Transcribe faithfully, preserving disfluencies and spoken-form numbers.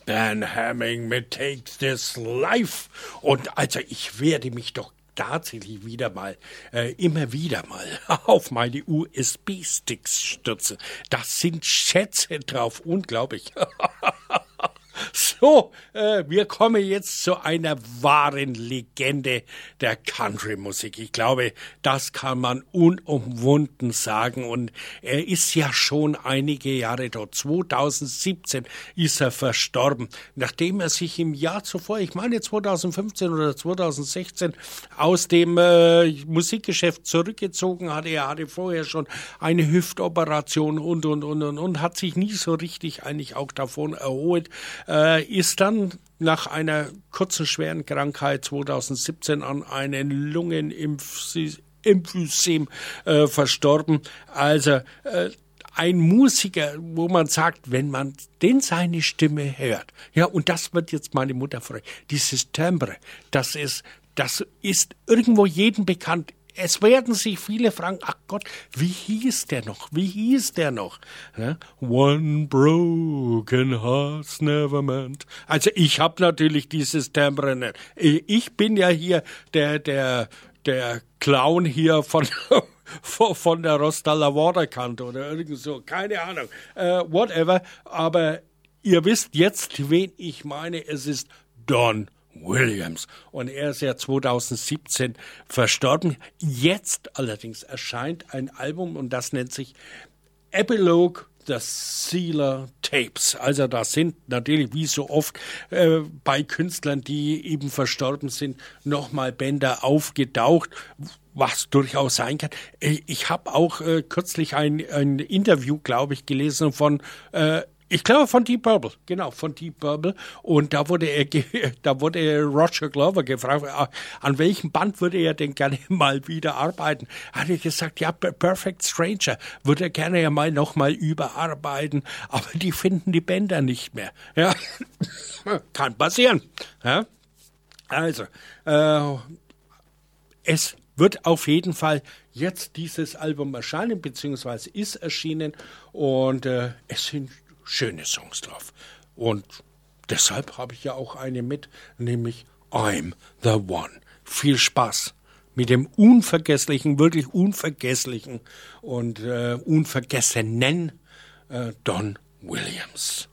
Dan Hemming mit Take This Life. Und also ich werde mich doch tatsächlich wieder mal, äh, immer wieder mal auf meine U S B-Sticks stürzen. Das sind Schätze drauf, unglaublich. So, äh, wir kommen jetzt zu einer wahren Legende der Country-Musik. Ich glaube, das kann man unumwunden sagen. Und er ist ja schon einige Jahre dort. zweitausendsiebzehn ist er verstorben, nachdem er sich im Jahr zuvor, ich meine zweitausendfünfzehn oder zweitausendsechzehn, aus dem äh, Musikgeschäft zurückgezogen hatte. Er hatte vorher schon eine Hüftoperation und, und, und, und, und hat sich nie so richtig eigentlich auch davon erholt. Äh, ist dann nach einer kurzen, schweren Krankheit zweitausendsiebzehn an einem Lungenemphysem äh, verstorben. Also äh, ein Musiker, wo man sagt, wenn man denn seine Stimme hört, ja, und das wird jetzt meine Mutter freuen, dieses Timbre, das ist, das ist irgendwo jedem bekannt. Es werden sich viele fragen, ach Gott, wie hieß der noch, wie hieß der noch? Ja? One broken heart's never meant. Also ich habe natürlich dieses Timbre nicht. Ich bin ja hier der, der, der Clown hier von, von der Rostalla Waterkante oder irgend so, keine Ahnung, uh, whatever. Aber ihr wisst jetzt, wen ich meine, es ist Don Williams. Und er ist ja zweitausendsiebzehn verstorben. Jetzt allerdings erscheint ein Album und das nennt sich Epilogue The Sealer Tapes. Also da sind natürlich wie so oft äh, bei Künstlern, die eben verstorben sind, nochmal Bänder aufgetaucht, was durchaus sein kann. Ich habe auch äh, kürzlich ein, ein Interview, glaube ich, gelesen von äh, Ich glaube von Deep Purple, genau, von Deep Purple. Und da wurde er, da wurde Roger Glover gefragt, an welchem Band würde er denn gerne mal wieder arbeiten? Hat er gesagt, ja, Perfect Stranger würde er gerne ja mal noch mal überarbeiten, aber die finden die Bänder nicht mehr. Ja, kann passieren. Ja? Also, äh, es wird auf jeden Fall jetzt dieses Album erscheinen, beziehungsweise ist erschienen und äh, es sind schöne Songs drauf. Und deshalb habe ich ja auch eine mit, nämlich I'm the One. Viel Spaß mit dem unvergesslichen, wirklich unvergesslichen und äh, unvergessenen äh, Don Williams.